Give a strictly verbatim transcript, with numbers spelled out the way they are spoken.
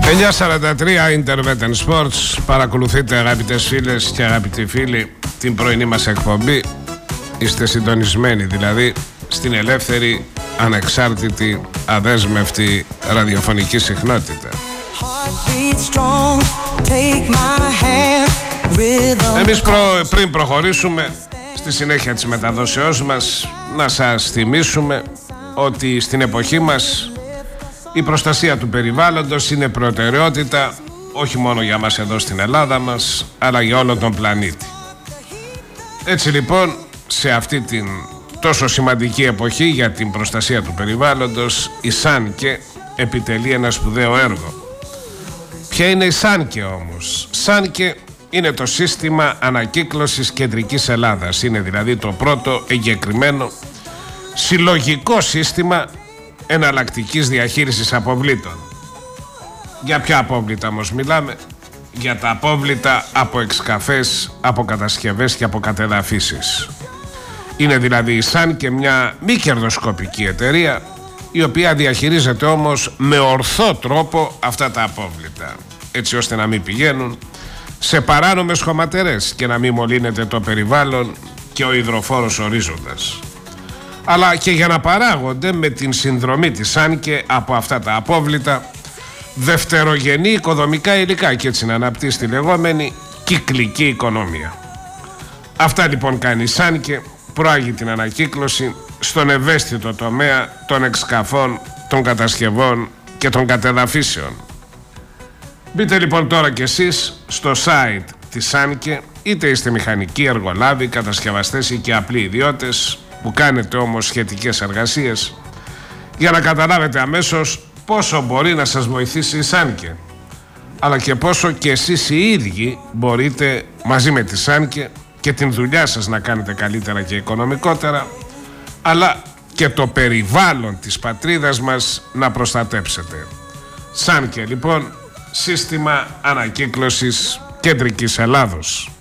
εννιά σαράντα τρία Internet and Sports. Παρακολουθείτε, αγαπητές φίλες και αγαπητοί φίλοι, την πρωινή μας εκπομπή. Είστε συντονισμένοι δηλαδή στην ελεύθερη, ανεξάρτητη, αδέσμευτη ραδιοφωνική συχνότητα. Εμείς προ, πριν προχωρήσουμε στη συνέχεια της μεταδόσεώς μας, να σας θυμίσουμε ότι στην εποχή μας η προστασία του περιβάλλοντος είναι προτεραιότητα όχι μόνο για μας εδώ στην Ελλάδα μας, αλλά για όλο τον πλανήτη. Έτσι λοιπόν, σε αυτή την τόσο σημαντική εποχή για την προστασία του περιβάλλοντος, η ΣΑΝΚΕ επιτελεί ένα σπουδαίο έργο. Ποια είναι η ΣΑΝΚΕ όμως? ΣΑΝΚΕ είναι το σύστημα ανακύκλωσης κεντρικής Ελλάδας. Είναι δηλαδή το πρώτο εγκεκριμένο συλλογικό σύστημα εναλλακτικής διαχείρισης αποβλήτων. Για ποια απόβλητα όμως μιλάμε? Για τα απόβλητα από εξκαφές, από κατασκευές και από κατεδαφίσεις. Είναι δηλαδή η ΣΑΝΚΕ μια μη κερδοσκοπική εταιρεία, η οποία διαχειρίζεται όμως με ορθό τρόπο αυτά τα απόβλητα, έτσι ώστε να μην πηγαίνουν σε παράνομες χωματερές και να μην μολύνεται το περιβάλλον και ο υδροφόρος ορίζοντας, αλλά και για να παράγονται με την συνδρομή της ΣΑΝΚΕ από αυτά τα απόβλητα δευτερογενή οικοδομικά υλικά και έτσι να αναπτύσσει τη λεγόμενη κυκλική οικονομία. Αυτά λοιπόν κάνει η ΣΑΝΚΕ, προάγει την ανακύκλωση στον ευαίσθητο τομέα των εξκαφών, των κατασκευών και των κατεδαφίσεων. Μπείτε λοιπόν τώρα κι εσείς στο site της ΣΑΝΚΕ, είτε είστε μηχανικοί, εργολάβοι, κατασκευαστές ή και απλοί ιδιώτες που κάνετε όμως σχετικές εργασίες, για να καταλάβετε αμέσως πόσο μπορεί να σας βοηθήσει η ΣΑΝΚΕ, αλλά και πόσο και εσείς οι ίδιοι μπορείτε μαζί με τη ΣΑΝΚΕ και την δουλειά σας να κάνετε καλύτερα και οικονομικότερα, αλλά και το περιβάλλον της πατρίδας μας να προστατέψετε. ΣΑΝΚΕ λοιπόν, σύστημα ανακύκλωσης κεντρικής Ελλάδος.